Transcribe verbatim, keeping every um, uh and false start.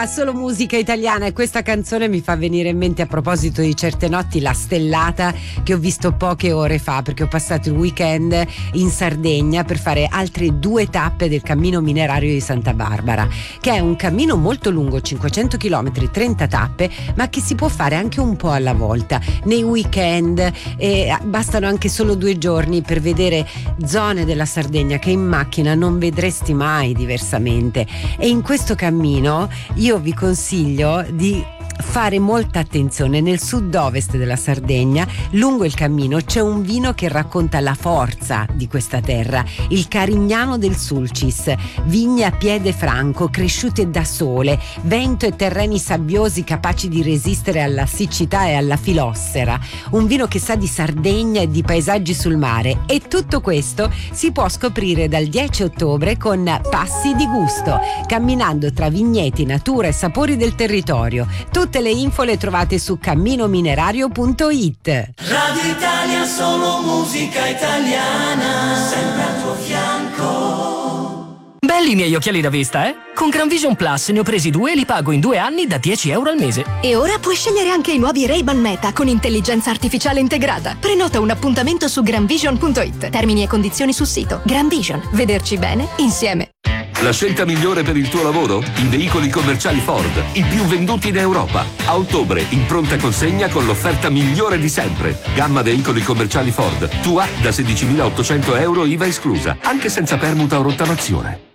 Solo musica italiana, e questa canzone mi fa venire in mente, a proposito di certe notti, La Stellata, che ho visto poche ore fa, perché ho passato il weekend in Sardegna per fare altre due tappe del cammino minerario di Santa Barbara, che è un cammino molto lungo, cinquecento chilometri, trenta tappe, ma che si può fare anche un po' alla volta nei weekend, e bastano anche solo due giorni per vedere zone della Sardegna che in macchina non vedresti mai diversamente. E in questo cammino io Io vi consiglio di fare molta attenzione. Nel sud-ovest della Sardegna, lungo il cammino, c'è un vino che racconta la forza di questa terra, il Carignano del Sulcis, vigne a piede franco, cresciute da sole, vento e terreni sabbiosi capaci di resistere alla siccità e alla filossera, un vino che sa di Sardegna e di paesaggi sul mare. E tutto questo si può scoprire dal dieci ottobre con Passi di Gusto, camminando tra vigneti, natura e sapori del territorio. Tutte le info le trovate su camminominerario punto it. Radio Italia, solo musica italiana, sempre al tuo fianco. Belli i miei occhiali da vista, eh? Con Gran Vision Plus ne ho presi due e li pago in due anni da dieci euro al mese. E ora puoi scegliere anche i nuovi Ray-Ban Meta con intelligenza artificiale integrata. Prenota un appuntamento su granvision punto it. Termini e condizioni sul sito. Gran Vision. Vederci bene insieme. La scelta migliore per il tuo lavoro? I veicoli commerciali Ford, i più venduti in Europa. A ottobre, in pronta consegna con l'offerta migliore di sempre. Gamma veicoli commerciali Ford, tua da sedicimilaottocento euro I V A esclusa, anche senza permuta o rottamazione.